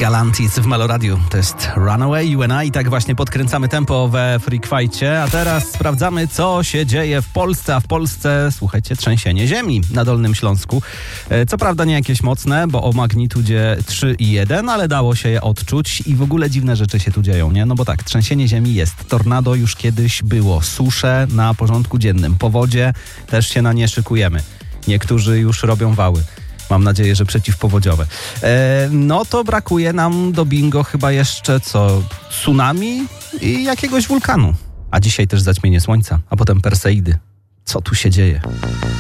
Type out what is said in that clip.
Galantis w Meloradiu. To jest Runaway, You and I. Tak właśnie podkręcamy tempo we Freak Fightcie. A teraz sprawdzamy, co się dzieje w Polsce. A w Polsce, słuchajcie, trzęsienie ziemi na Dolnym Śląsku. Co prawda nie jakieś mocne, bo o magnitudzie 3,1, ale dało się je odczuć i w ogóle dziwne rzeczy się tu dzieją, nie? No bo tak, trzęsienie ziemi jest. Tornado już kiedyś było. Susze na porządku dziennym. Powodzie też się na nie szykujemy. Niektórzy już robią wały. Mam nadzieję, że przeciwpowodziowe. No to brakuje nam do bingo chyba jeszcze tsunami i jakiegoś wulkanu. A dzisiaj też zaćmienie słońca, a potem Perseidy. Co tu się dzieje?